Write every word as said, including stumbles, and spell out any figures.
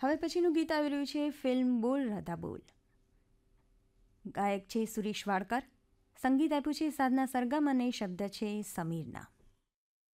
હવે પછીનું ગીત આવી રહ્યું છે ફિલ્મ બોલ રાધા બોલ. ગાયક છે સુરેશ વાડકર, સંગીત આપ્યું છે સાધના સરગમ અને શબ્દ છે સમીરના.